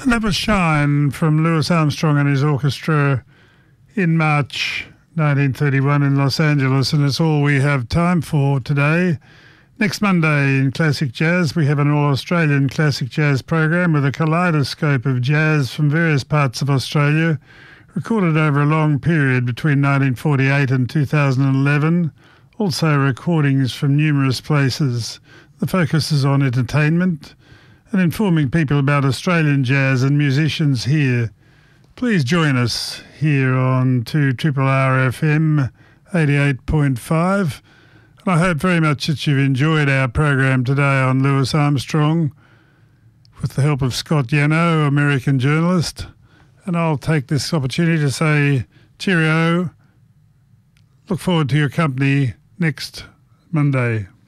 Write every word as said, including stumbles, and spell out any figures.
And that was Shine from Louis Armstrong and his orchestra in March nineteen thirty-one in Los Angeles, and it's all we have time for today. Next Monday in Classic Jazz, we have an all-Australian classic jazz program with a kaleidoscope of jazz from various parts of Australia, recorded over a long period between nineteen forty-eight and two thousand eleven. Also recordings from numerous places. The focus is on entertainment and informing people about Australian jazz and musicians here. Please join us here on two R R R F M eighty-eight point five. And I hope very much that you've enjoyed our program today on Louis Armstrong with the help of Scott Yano, American journalist. And I'll take this opportunity to say cheerio. Look forward to your company next Monday.